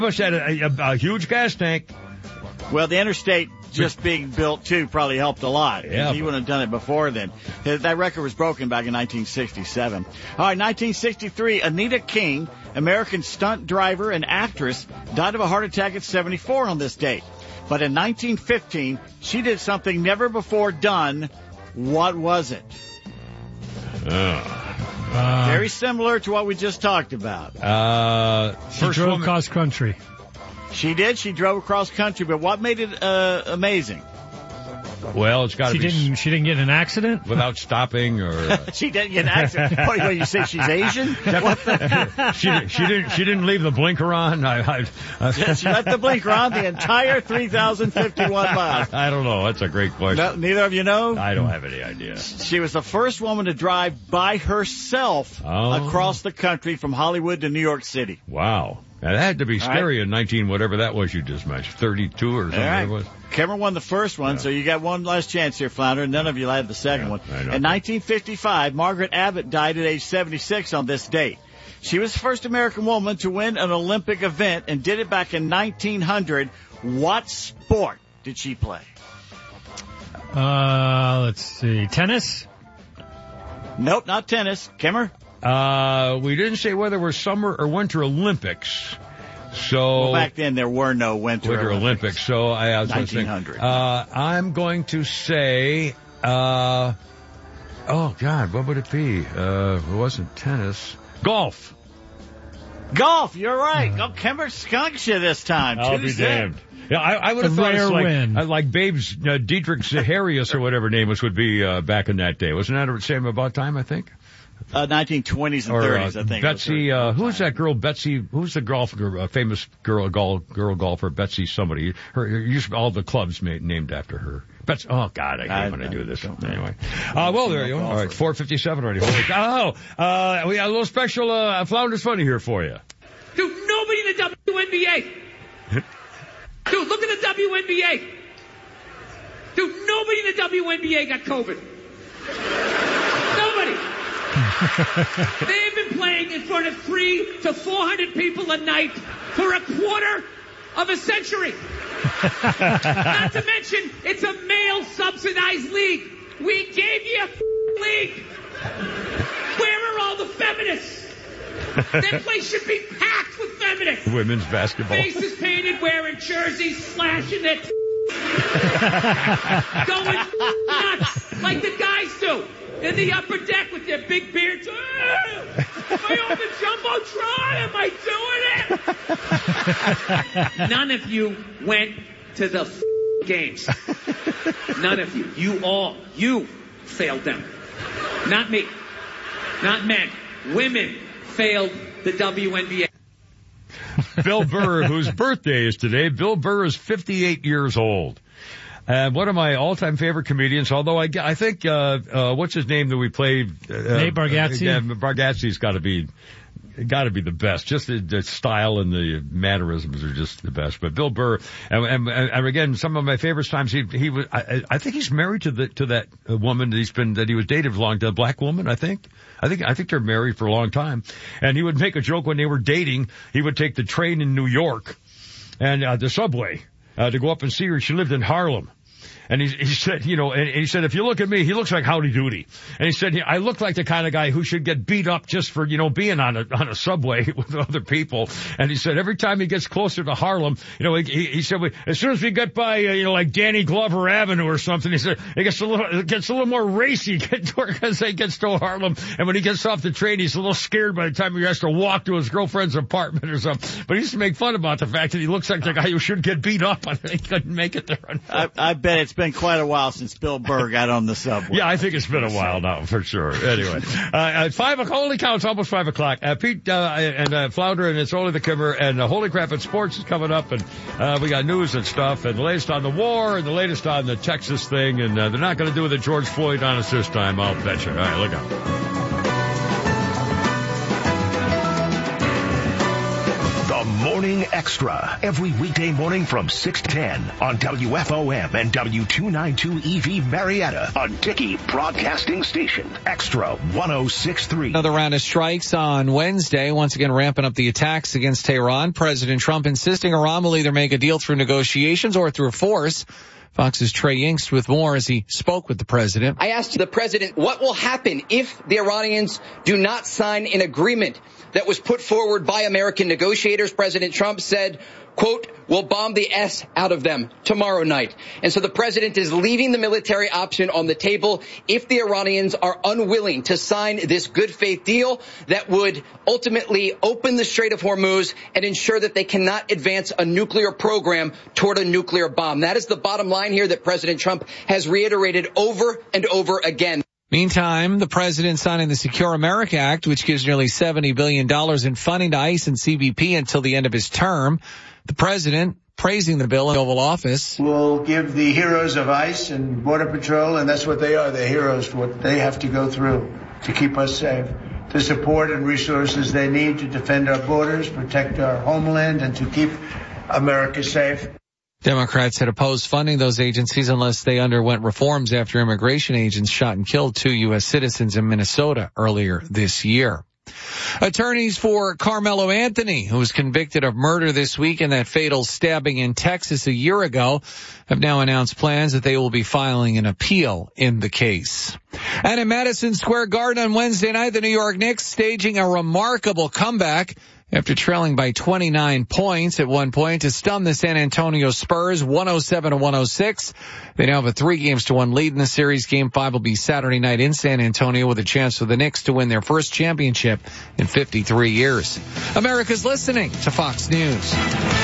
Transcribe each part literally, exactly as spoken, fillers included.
us had a, a, a huge gas tank. Well, the interstate just being built, too, probably helped a lot. Yeah. He wouldn't have done it before then. That record was broken back in nineteen sixty-seven. All right, nineteen sixty-three, Anita King, American stunt driver and actress, died of a heart attack at seventy-four on this date. But in nineteen fifteen, she did something never before done. What was it? Uh, Very similar to what we just talked about. Uh, she first drove woman. cross country. She did. She drove across country, but what made it uh, amazing? Well, it's got to She be didn't. She didn't get in an accident. without stopping, or uh, She didn't get an accident. What, what, you say she's Asian? What the? she she didn't she didn't leave the blinker on. I, I, I, She left the blinker on the entire three thousand fifty-one miles. I don't know. That's a great question. No, neither of you know? I don't have any idea. She was the first woman to drive by herself Oh. across the country from Hollywood to New York City. Wow. Now, that had to be All scary in nineteen whatever that was you just mentioned, thirty-two or something. All right. It was. Cameron won the first one, Yeah. so you got one last chance here, Flounder. None of you had the second Yeah, one. I know. In nineteen fifty-five, Margaret Abbott died at age seventy-six on this date. She was the first American woman to win an Olympic event and did it back in nineteen hundred. What sport did she play? Uh, let's see. Tennis. Nope, not tennis. Kimmer? Uh, we didn't say whether it was summer or winter Olympics. So Well, back then there were no Winter, Winter Olympics. Olympics. So I, I was gonna say, nineteen hundred. uh, I'm going to say, uh, oh God, what would it be? Uh, it wasn't tennis. Golf. Golf, you're right. Oh, Kimmer skunks you this time. I'll Two be zip. damned. Yeah, I, I would have A thought it's rare like, win. uh, like Babe's uh, Dietrich Zaharias or whatever name was would be uh, back in that day. Wasn't that the same about time, I think? Uh, nineteen twenties and Or thirties, uh, I think. Betsy, uh, who's that girl? Betsy, who's the golf girl, uh, famous girl, girl, girl golfer? Betsy somebody. Her, her used all the clubs made, named after her. Betsy. Oh God, I hate I- when I do this. I don't know. Anyway, uh, well there you go. All right, four fifty-seven already. Holy cow! Oh, uh, we got a little special uh, Flounders Funny here for you. Dude, nobody in the W N B A. Dude, look at the W N B A. Dude, nobody in the W N B A got COVID. Nobody. They've been playing in front of three to four hundred people a night for a quarter of a century. Not to mention, it's a male-subsidized league. We gave you a f- league. Where are all the feminists? That place should be packed with feminists. Women's basketball. Faces painted, wearing jerseys, slashing their going nuts like the guys do in the upper deck with their big beards. Ah, am I on the Jumbotron? Am I doing it? None of you went to the f- games. None of you. You all. You failed them. Not me. Not men. Women failed the W N B A. Bill Burr, whose birthday is today. Bill Burr is fifty-eight years old. And one of my all-time favorite comedians, although I, I think, uh, uh, what's his name that we played? Uh, Nate Bargatze? Uh, Bargatze's got to be, got to be the best. Just the, the style and the mannerisms are just the best. But Bill Burr, and, and, and again, some of my favorite times, he, he was, I, I think he's married to the, to that woman that he's been, that he was dated for a long time, a black woman, I think. I think, I think they're married for a long time. And he would make a joke when they were dating. He would take the train in New York and, uh, the subway, uh, to go up and see her. She lived in Harlem. And he, he said, you know, and he said, if you look at me, he looks like Howdy Doody. And he said, I look like the kind of guy who should get beat up just for, you know, being on a, on a subway with other people. And he said, every time he gets closer to Harlem, you know, he, he said, as soon as we get by, uh, you know, like Danny Glover Avenue or something, he said, it gets a little, it gets a little more racy as he gets to Harlem. And when he gets off the train, he's a little scared by the time he has to walk to his girlfriend's apartment or something. But he used to make fun about the fact that he looks like the guy who should get beat up. I think he couldn't make it there. I, I bet it's been quite a while since Bill Burr got on the subway. Yeah, I think it's been a while now, for sure. Anyway, uh, at five o'clock, holy cow, it's almost five o'clock. Uh, Pete, uh, and, uh, Flounder, and it's only the Kimmer, and uh, Holy Crap at Sports is coming up, and, uh, we got news and stuff, and the latest on the war, and the latest on the Texas thing, and, uh, they're not gonna do the George Floyd on us this time, I'll bet you. All right, look out. The morning Morning Extra, every weekday morning from six to ten on W F O M and W two ninety-two E V Marietta, a Dickey Broadcasting Station. Extra one oh six point three. Another round of strikes on Wednesday, once again ramping up the attacks against Tehran. President Trump insisting Iran will either make a deal through negotiations or through force. Fox's Trey Yingst with more as he spoke with the president. I asked the president what will happen if the Iranians do not sign an agreement that was put forward by American negotiators. President Trump said, quote, we'll bomb the S out of them tomorrow night. And so the president is leaving the military option on the table if the Iranians are unwilling to sign this good faith deal that would ultimately open the Strait of Hormuz and ensure that they cannot advance a nuclear program toward a nuclear bomb. That is the bottom line here that President Trump has reiterated over and over again. Meantime, the president signing the Secure America Act, which gives nearly seventy billion dollars in funding to ICE and C B P until the end of his term. The president praising the bill in the Oval Office. We'll give the heroes of ICE and Border Patrol, and that's what they are, they're heroes for what they have to go through to keep us safe, the support and resources they need to defend our borders, protect our homeland, and to keep America safe. Democrats had opposed funding those agencies unless they underwent reforms after immigration agents shot and killed two U S citizens in Minnesota earlier this year. Attorneys for Carmelo Anthony, who was convicted of murder this week in that fatal stabbing in Texas a year ago, have now announced plans that they will be filing an appeal in the case. And in Madison Square Garden on Wednesday night, the New York Knicks staging a remarkable comeback after trailing by twenty-nine points at one point to stun the San Antonio Spurs one oh seven to one oh six. They now have a three games to one lead in the series. Game five will be Saturday night in San Antonio with a chance for the Knicks to win their first championship in fifty-three years. America's listening to Fox News.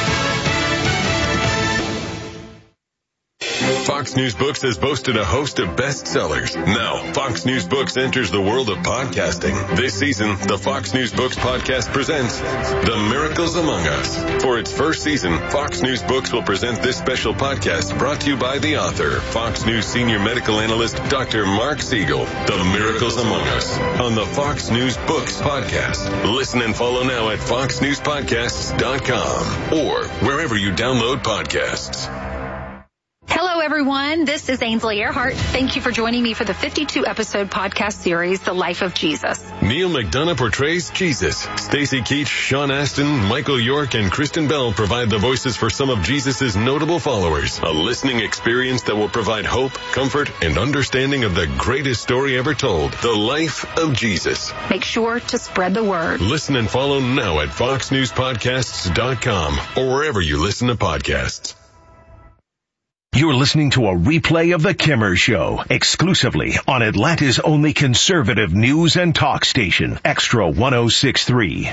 Fox News Books has boasted a host of bestsellers. Now, Fox News Books enters the world of podcasting. This season, the Fox News Books podcast presents The Miracles Among Us. For its first season, Fox News Books will present this special podcast brought to you by the author, Fox News senior medical analyst, Doctor Mark Siegel. The Miracles Among Us on the Fox News Books podcast. Listen and follow now at fox news podcasts dot com or wherever you download podcasts. Hello, everyone. This is Ainsley Earhart. Thank you for joining me for the fifty-two episode podcast series, The Life of Jesus. Neil McDonough portrays Jesus. Stacey Keach, Sean Astin, Michael York, and Kristen Bell provide the voices for some of Jesus' notable followers. A listening experience that will provide hope, comfort, and understanding of the greatest story ever told, The Life of Jesus. Make sure to spread the word. Listen and follow now at fox news podcasts dot com or wherever you listen to podcasts. You're listening to a replay of The Kimmer Show, exclusively on Atlanta's only conservative news and talk station, Extra one oh six point three.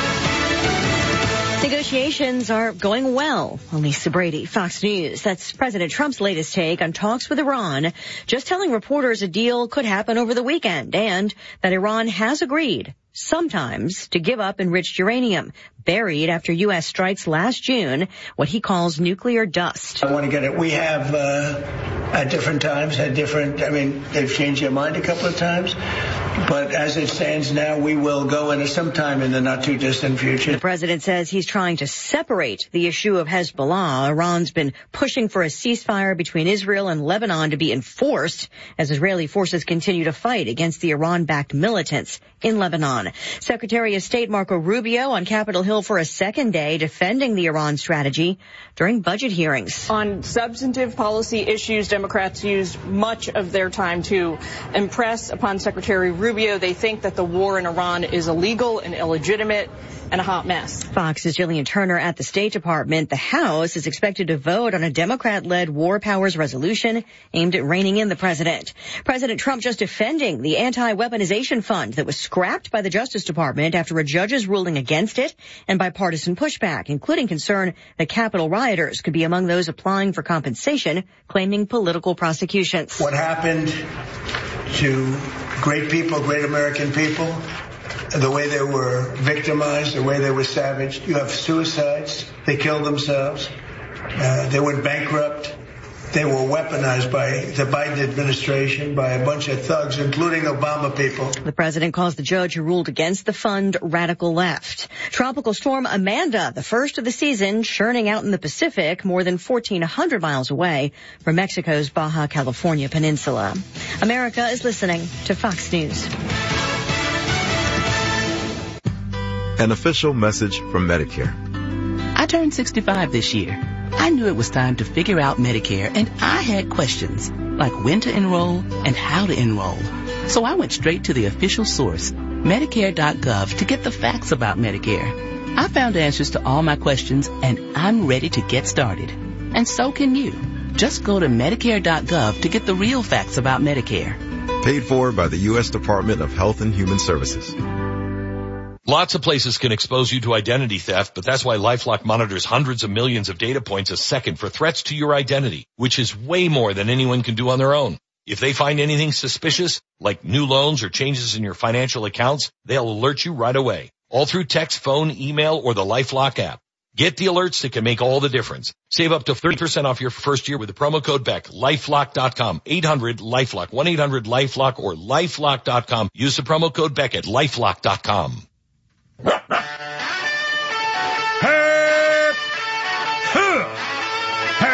Negotiations are going well. Lisa Brady, Fox News. That's President Trump's latest take on talks with Iran, just telling reporters a deal could happen over the weekend and that Iran has agreed sometimes to give up enriched uranium buried after U S strikes last June, what he calls nuclear dust. I want to get it. We have uh, at different times had different, I mean, they've changed their mind a couple of times, but as it stands now, we will go into sometime in the not too distant future. The president says he's trying to separate the issue of Hezbollah. Iran's been pushing for a ceasefire between Israel and Lebanon to be enforced as Israeli forces continue to fight against the Iran-backed militants in Lebanon. Secretary of State Marco Rubio on Capitol Hill for a second day defending the Iran strategy during budget hearings. On substantive policy issues, Democrats used much of their time to impress upon Secretary Rubio. They think that the war in Iran is illegal and illegitimate and a hot mess. Fox's Jillian Turner at the State Department. The House is expected to vote on a Democrat-led war powers resolution aimed at reining in the president. President Trump just defending the anti-weaponization fund that was scrapped by the Justice Department after a judge's ruling against it and bipartisan pushback, including concern that Capitol rioters could be among those applying for compensation, claiming political prosecutions. What happened to great people, great American people, the way they were victimized, the way they were savaged. You have suicides. They killed themselves. Uh, they went bankrupt. they were weaponized by the Biden administration, by a bunch of thugs, including Obama people. The president calls the judge who ruled against the fund radical left. Tropical storm Amanda, the first of the season, churning out in the Pacific more than fourteen hundred miles away from Mexico's Baja California peninsula. America is listening to Fox News. An official message from Medicare. I turned sixty-five this year. I knew it was time to figure out Medicare, and I had questions, like when to enroll and how to enroll. So I went straight to the official source, Medicare dot gov, to get the facts about Medicare. I found answers to all my questions, and I'm ready to get started. And so can you. Just go to Medicare dot gov to get the real facts about Medicare. Paid for by the U S Department of Health and Human Services. Lots of places can expose you to identity theft, but that's why LifeLock monitors hundreds of millions of data points a second for threats to your identity, which is way more than anyone can do on their own. If they find anything suspicious, like new loans or changes in your financial accounts, they'll alert you right away, all through text, phone, email, or the LifeLock app. Get the alerts that can make all the difference. Save up to thirty percent off your first year with the promo code Beck. LifeLock dot com. eight hundred LifeLock. one eight hundred LifeLock or LifeLock dot com. Use the promo code Beck at LifeLock dot com.